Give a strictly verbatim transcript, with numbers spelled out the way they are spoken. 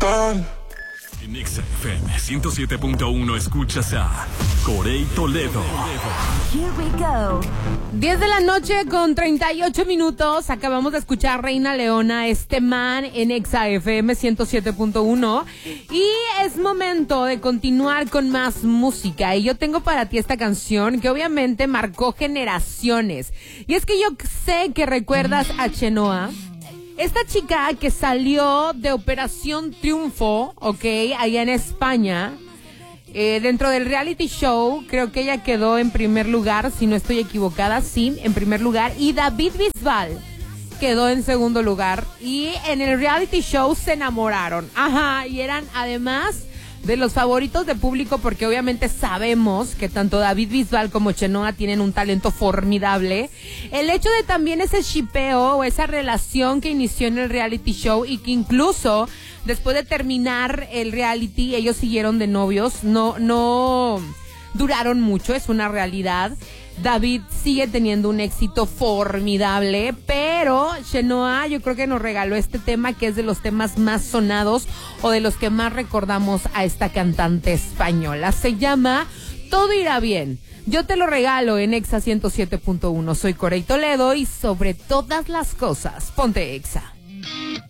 total. En Exa F M ciento siete punto uno escuchas a Corey Toledo. Here we go. diez de la noche con treinta y ocho minutos. Acabamos de escuchar Reina Leona, este man en Exa F M ciento siete punto uno. Y es momento de continuar con más música. Y yo tengo para ti esta canción que obviamente marcó generaciones. Y es que yo sé que recuerdas a Chenoa. Esta chica que salió de Operación Triunfo, ok, allá en España, eh, dentro del reality show, creo que ella quedó en primer lugar, si no estoy equivocada, sí, en primer lugar, y David Bisbal quedó en segundo lugar, y en el reality show se enamoraron, ajá, y eran además de los favoritos de público, porque obviamente sabemos que tanto David Bisbal como Chenoa tienen un talento formidable. El hecho de también ese shipeo o esa relación que inició en el reality show y que incluso después de terminar el reality ellos siguieron de novios, no, no duraron mucho, es una realidad. David sigue teniendo un éxito formidable, pero Chenoa yo creo que nos regaló este tema que es de los temas más sonados o de los que más recordamos a esta cantante española. Se llama Todo irá bien. Yo te lo regalo en Exa ciento siete punto uno. Soy Corey Toledo y sobre todas las cosas, ponte Exa.